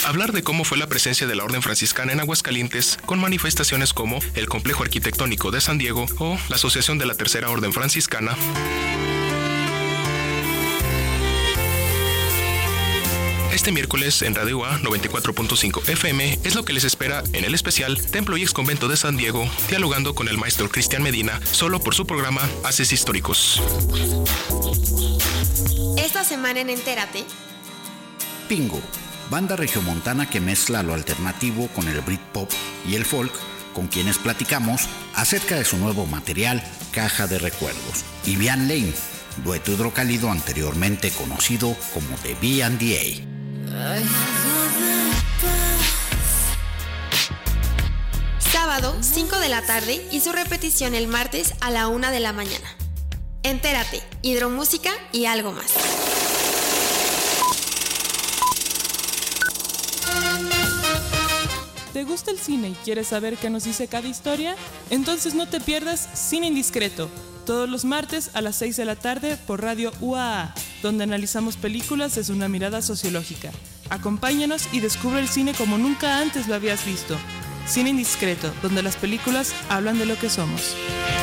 hablar de cómo fue la presencia de la Orden Franciscana en Aguascalientes con manifestaciones como el Complejo Arquitectónico de San Diego o la Asociación de la Tercera Orden Franciscana. Este miércoles en Radio UA 94.5 FM es lo que les espera en el especial Templo y Exconvento de San Diego, dialogando con el maestro Cristian Medina, solo por su programa Haces Históricos. Esta semana en Entérate, Pingo, banda regiomontana que mezcla lo alternativo con el Britpop y el folk, con quienes platicamos acerca de su nuevo material, Caja de Recuerdos. Y Vian Lane, dueto hidrocálido anteriormente conocido como The B&A. sábado 5 de la tarde y su repetición el martes a la 1 de la mañana. Entérate, hidromúsica y algo más. ¿Te gusta el cine y quieres saber qué nos dice cada historia? Entonces no te pierdas Cine Indiscreto, todos los martes a las 6 de la tarde por Radio UAA, donde analizamos películas desde una mirada sociológica. Acompáñanos y descubre el cine como nunca antes lo habías visto. Cine Indiscreto, donde las películas hablan de lo que somos.